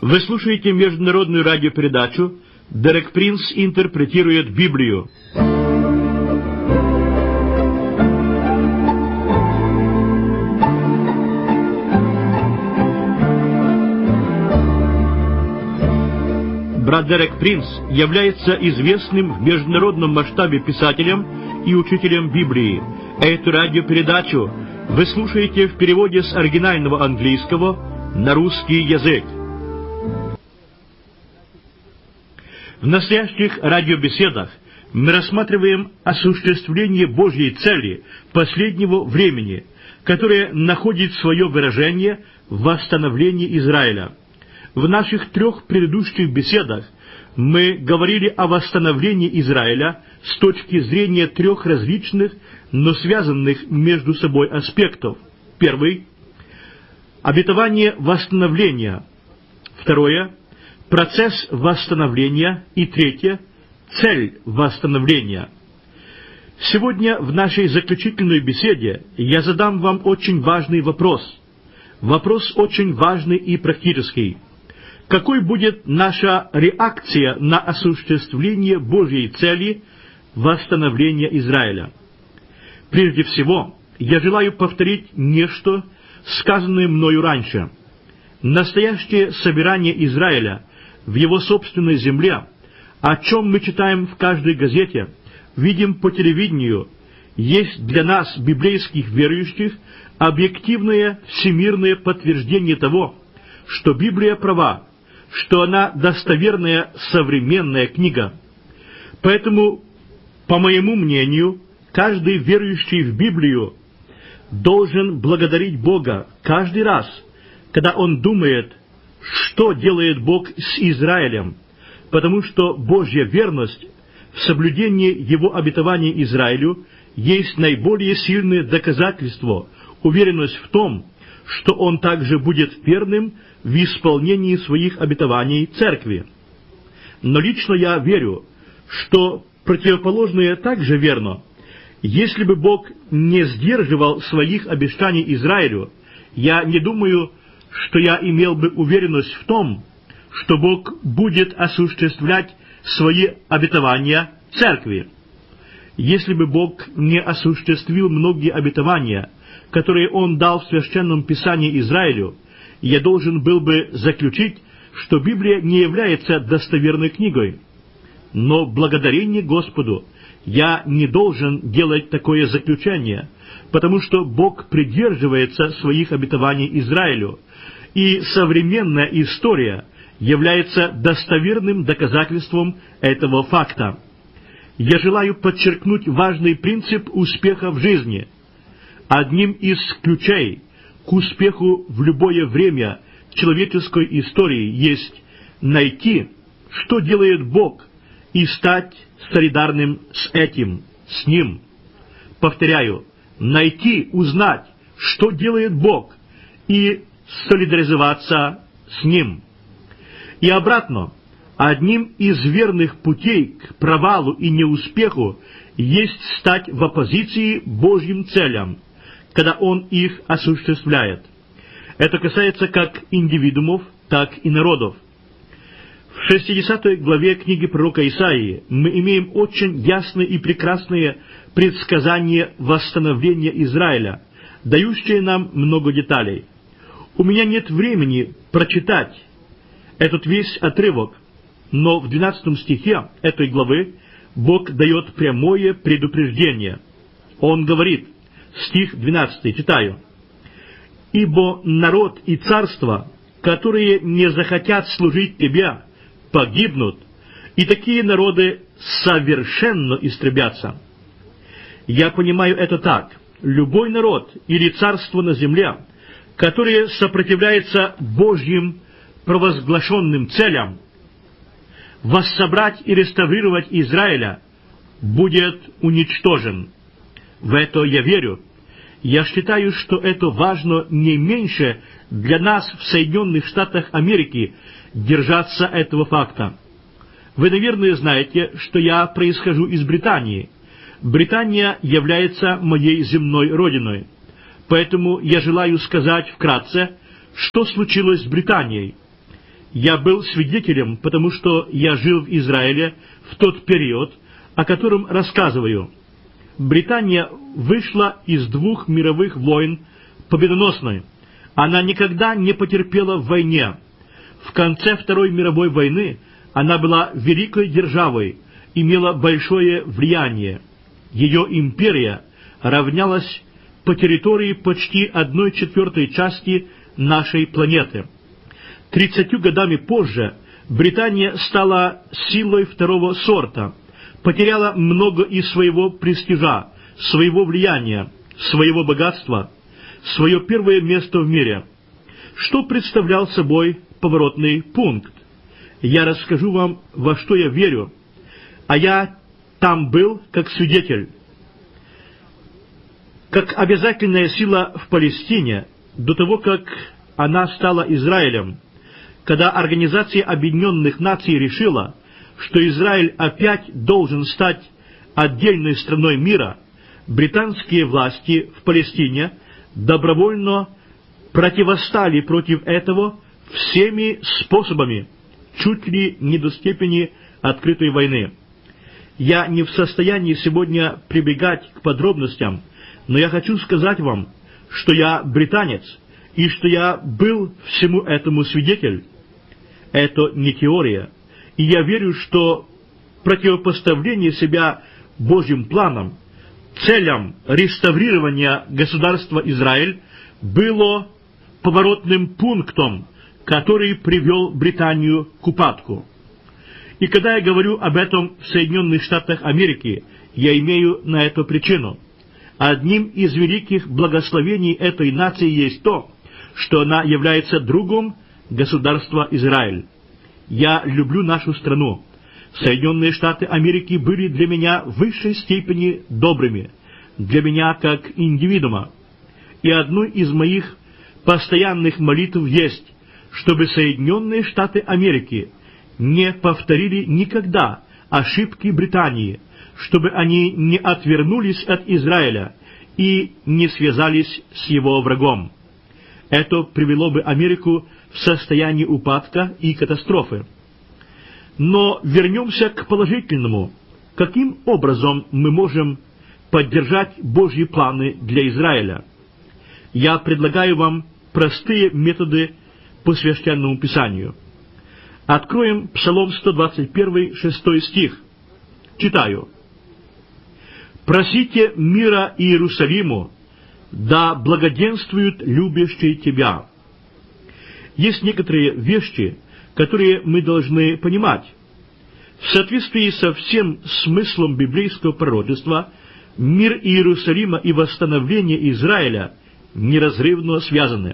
Вы слушаете международную радиопередачу «Дерек Принц интерпретирует Библию». Брат Дерек Принц является известным в международном масштабе писателем и учителем Библии. Эту радиопередачу вы слушаете в переводе с оригинального английского на русский язык. В настоящих радиобеседах мы рассматриваем осуществление Божьей цели последнего времени, которое находит свое выражение в восстановлении Израиля. В наших 3 предыдущих беседах мы говорили о восстановлении Израиля с точки зрения 3 различных, но связанных между собой аспектов. Первый – обетование восстановления. Второе – процесс восстановления. И третье – цель восстановления. Сегодня в нашей заключительной беседе я задам вам очень важный вопрос. Вопрос очень важный и практический. Какой будет наша реакция на осуществление Божьей цели восстановления Израиля? Прежде всего, я желаю повторить нечто, сказанное мною раньше. Настоящее собирание Израиля в его собственной земле, о чем мы читаем в каждой газете, видим по телевидению, есть для нас, библейских верующих, объективное всемирное подтверждение того, что Библия права, что она достоверная современная книга. Поэтому, по моему мнению, каждый верующий в Библию должен благодарить Бога каждый раз, когда он думает, что делает Бог с Израилем, потому что Божья верность в соблюдении Его обетований Израилю есть наиболее сильное доказательство, уверенность в том, что Он также будет верным в исполнении своих обетований Церкви. Но лично я верю, что противоположное также верно. Если бы Бог не сдерживал своих обещаний Израилю, я не думаю, что я имел бы уверенность в том, что Бог будет осуществлять свои обетования Церкви. Если бы Бог не осуществил многие обетования, которые Он дал в Священном Писании Израилю, я должен был бы заключить, что Библия не является достоверной книгой. Но благодарение Господу я не должен делать такое заключение, потому что Бог придерживается своих обетований Израилю, и современная история является достоверным доказательством этого факта. Я желаю подчеркнуть важный принцип успеха в жизни. Одним из ключей к успеху в любое время человеческой истории есть найти, что делает Бог, и стать солидарным с этим, с Ним. Повторяю, найти, узнать, что делает Бог, и солидаризоваться с Ним. И обратно, одним из верных путей к провалу и неуспеху есть стать в оппозиции Божьим целям, когда Он их осуществляет. Это касается как индивидуумов, так и народов. В 60 главе книги пророка Исаии мы имеем очень ясные и прекрасные предсказания восстановления Израиля, дающие нам много деталей. У меня нет времени прочитать этот весь отрывок, но в 12 стихе этой главы Бог дает прямое предупреждение. Он говорит, стих 12, читаю: «Ибо народ и царство, которые не захотят служить Тебе, погибнут, и такие народы совершенно истребятся». Я понимаю это так. Любой народ или царство на земле, которое сопротивляется Божьим провозглашенным целям, воссобрать и реставрировать Израиля, будет уничтожен. В это я верю. Я считаю, что это важно не меньше для нас в Соединенных Штатах Америки держаться этого факта. Вы, наверное, знаете, что я происхожу из Британии. Британия является моей земной родиной. Поэтому я желаю сказать вкратце, что случилось с Британией. Я был свидетелем, потому что я жил в Израиле в тот период, о котором рассказываю. Британия вышла из 2 мировых войн победоносной. Она никогда не потерпела в войне. В конце Второй мировой войны она была великой державой, имела большое влияние. Ее империя равнялась по территории почти 1/4 части нашей планеты. 30 годами позже Британия стала силой второго сорта, потеряла много из своего престижа, своего влияния, своего богатства, свое первое место в мире. Что представлял собой поворотный пункт? Я расскажу вам, во что я верю, а я там был как свидетель. Как обязательная сила в Палестине, до того, как она стала Израилем, когда Организация Объединенных Наций решила, что Израиль опять должен стать отдельной страной мира, британские власти в Палестине добровольно противостали против этого всеми способами, чуть ли не до степени открытой войны. Я не в состоянии сегодня прибегать к подробностям, но я хочу сказать вам, что я британец, и что я был всему этому свидетель. Это не теория, и я верю, что противопоставление себя Божьим планам, целям реставрирования государства Израиль было поворотным пунктом, который привел Британию к упадку. И когда я говорю об этом в Соединенных Штатах Америки, я имею на это причину. Одним из великих благословений этой нации есть то, что она является другом государства Израиль. Я люблю нашу страну. Соединенные Штаты Америки были для меня в высшей степени добрыми, для меня как индивидуума. И одной из моих постоянных молитв есть, чтобы Соединенные Штаты Америки не повторили никогда ошибки Британии, чтобы они не отвернулись от Израиля и не связались с его врагом. Это привело бы Америку в состояние упадка и катастрофы. Но вернемся к положительному. Каким образом мы можем поддержать Божьи планы для Израиля? Я предлагаю вам простые методы по Священному Писанию. Откроем Псалом 121, 6 стих. Читаю. «Просите мира Иерусалиму, да благоденствуют любящие тебя». Есть некоторые вещи, которые мы должны понимать. В соответствии со всем смыслом библейского пророчества, мир Иерусалима и восстановление Израиля неразрывно связаны.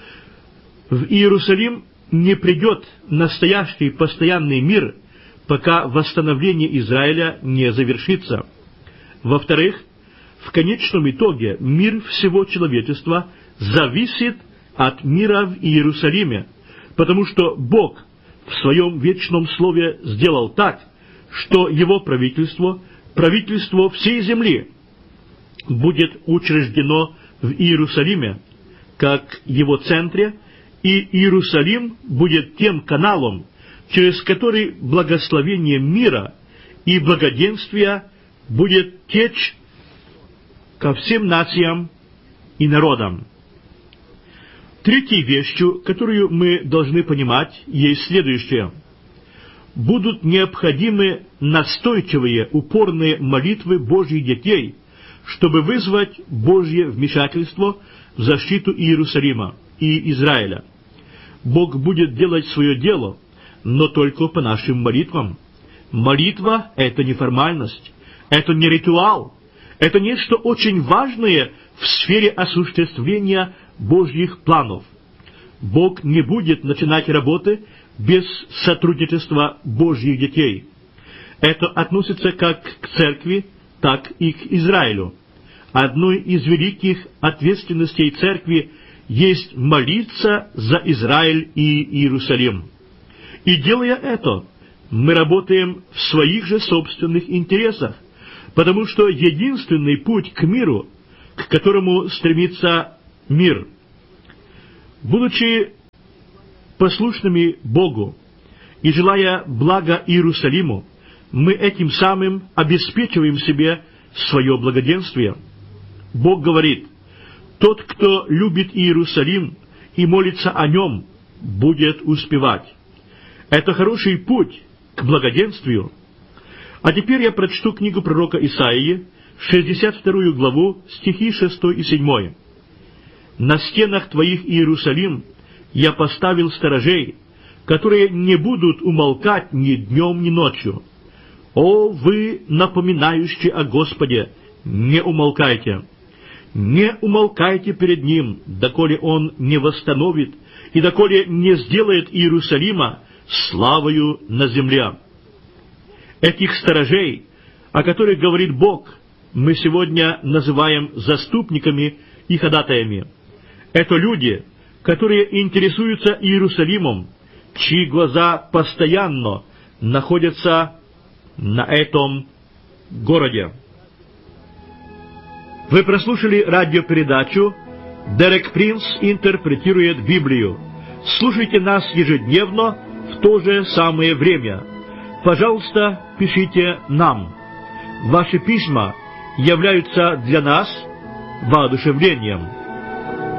В Иерусалим не придет настоящий постоянный мир, пока восстановление Израиля не завершится. Во-вторых, в конечном итоге мир всего человечества зависит от мира в Иерусалиме, потому что Бог в Своем вечном Слове сделал так, что Его правительство, правительство всей земли, будет учреждено в Иерусалиме, как Его центре, и Иерусалим будет тем каналом, через который благословение мира и благоденствия будет течь ко всем нациям и народам. Третьей вещью, которую мы должны понимать, есть следующее. Будут необходимы настойчивые, упорные молитвы Божьих детей, чтобы вызвать Божье вмешательство в защиту Иерусалима и Израиля. Бог будет делать свое дело, но только по нашим молитвам. Молитва — это не формальность, это не ритуал, это нечто очень важное в сфере осуществления Божьих планов. Бог не будет начинать работы без сотрудничества Божьих детей. Это относится как к церкви, так и к Израилю. Одной из великих ответственностей церкви есть молиться за Израиль и Иерусалим. И делая это, мы работаем в своих же собственных интересах, потому что единственный путь к миру, к которому стремится мир. Будучи послушными Богу и желая блага Иерусалиму, мы этим самым обеспечиваем себе свое благоденствие. Бог говорит: «Тот, кто любит Иерусалим и молится о нем, будет успевать». Это хороший путь к благоденствию. А теперь я прочту книгу пророка Исаии, 62 главу, стихи 6 и 7. «На стенах твоих, Иерусалим, я поставил сторожей, которые не будут умолкать ни днем, ни ночью. О, вы, напоминающие о Господе, не умолкайте! Не умолкайте перед Ним, доколе Он не восстановит и доколе не сделает Иерусалима славою на земле». Этих сторожей, о которых говорит Бог, мы сегодня называем заступниками и ходатаями. Это люди, которые интересуются Иерусалимом, чьи глаза постоянно находятся на этом городе. Вы прослушали радиопередачу «Дерек Принц интерпретирует Библию». Слушайте нас ежедневно в то же самое время. Пожалуйста, пишите нам. Ваши письма являются для нас воодушевлением.